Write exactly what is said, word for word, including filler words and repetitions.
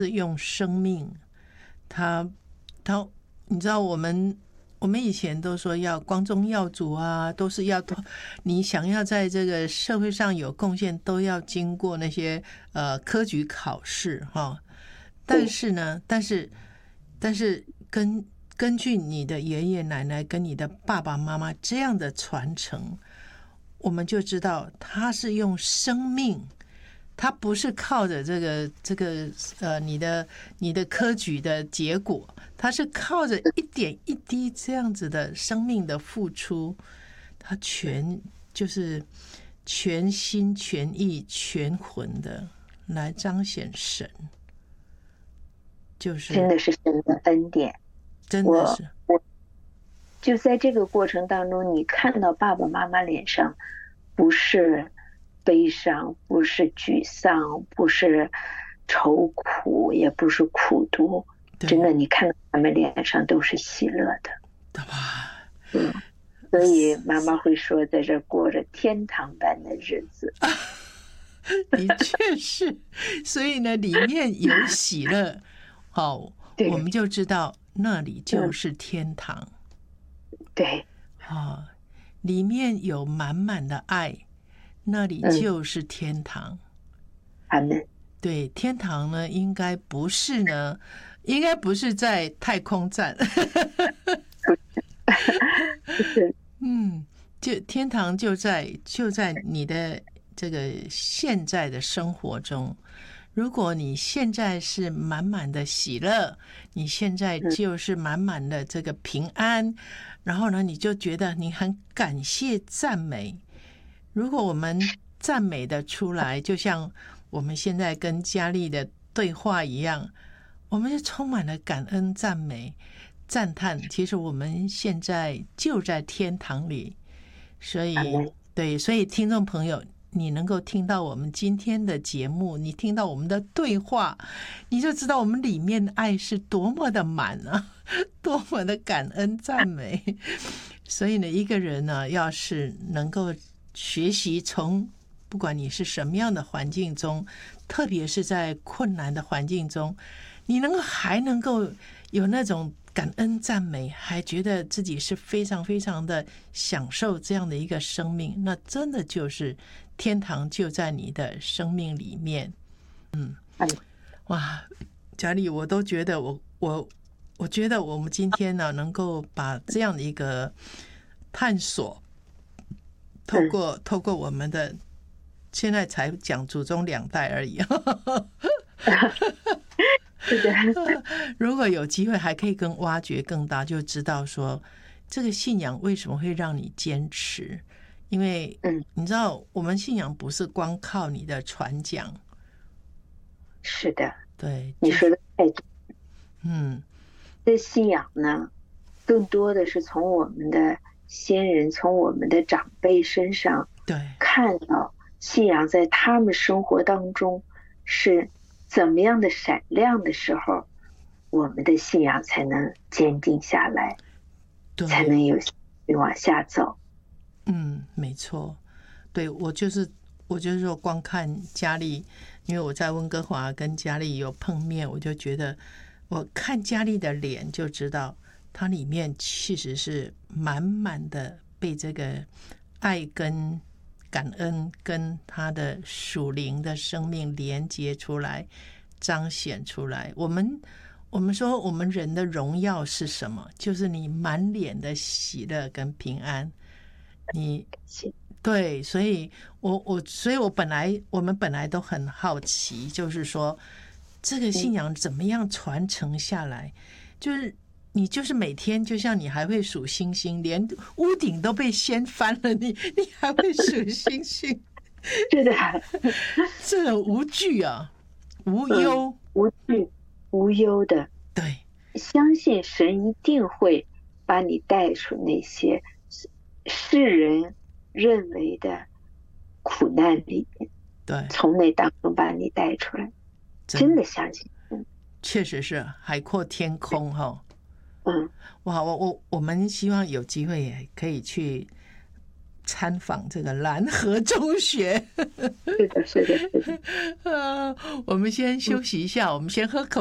是用生命，他他，你知道我们我们以前都说要光宗耀祖啊，都是要你想要在这个社会上有贡献，都要经过那些呃科举考试哈。但是呢，但是但是根根据你的爷爷奶奶跟你的爸爸妈妈这样的传承，我们就知道他是用生命。他不是靠着这个这个呃你的你的科举的结果，他是靠着一点一滴这样子的生命的付出，他全就是全心全意全魂的来彰显神，就是真的是神的恩典， 真的是我我就在这个过程当中，你看到爸爸妈妈脸上不是悲伤，不是沮丧，不是愁苦，也不是苦读，真的，你看到他们脸上都是喜乐的， 对吧？ 嗯，所以妈妈会说，在这过着天堂般的日子。 的确是，所以呢，里面有喜乐，好、哦，我们就知道那里就是天堂。 对， 啊、哦，里面有满满的爱。那里就是天堂。 阿们。 对，天堂呢，应该不是呢，应该不是在太空站。嗯，就天堂就在就在你的这个现在的生活中。如果你现在是满满的喜乐，你现在就是满满的这个平安，然后呢，你就觉得你很感谢赞美。如果我们赞美的出来，就像我们现在跟佳丽的对话一样，我们就充满了感恩、赞美、赞叹。其实我们现在就在天堂里，所以对，所以听众朋友，你能够听到我们今天的节目，你听到我们的对话，你就知道我们里面的爱是多么的满啊，多么的感恩赞美。所以呢，一个人呢，要是能够学习从不管你是什么样的环境中，特别是在困难的环境中，你能够还能够有那种感恩赞美，还觉得自己是非常非常的享受这样的一个生命，那真的就是天堂就在你的生命里面。嗯，哇，佳丽，我都觉得我我我觉得我们今天呢，能够把这样的一个探索，透过透过我们的，现在才讲祖宗两代而已。 是的， 如果有机会还可以更挖掘更大，就知道说这个信仰为什么会让你坚持。因为你知道我们信仰不是光靠你的传讲。 是的， 对， 你说的太对。 嗯， 这信仰呢，更多的是从我们的先人，从我们的长辈身上， 对， 看到信仰在他们生活当中是怎么样的闪亮的时候，我们的信仰才能坚定下来，才能有往下走。 嗯，没错。对，我就是我就是说，光看佳丽，因为我在温哥华跟佳丽有碰面，我就觉得我看佳丽的脸就知道，她里面其实是满满的被这个爱跟感恩跟她的属灵的生命连接出来，彰显出来。我们我们说我们人的荣耀是什么？就是你满脸的喜乐跟平安。你对，所以我我所以我本来我们本来都很好奇，就是说这个信仰怎么样传承下来？就是你就是每天，就像你还会数星星，连屋顶都被掀翻了，你你还会数星星？ 是的， 这种无惧啊，无忧、 嗯，无惧无忧的， 对， 相信神一定会把你带出那些世人认为的苦难里面， 对， 从那当中把你带出来，真的相信。 确实是海阔天空哈、哦。 嗯， 哇，我我我们希望有机会也可以去参访这个蓝河中学。 是的，是的，是的。 呃，我们先休息一下，我们先喝口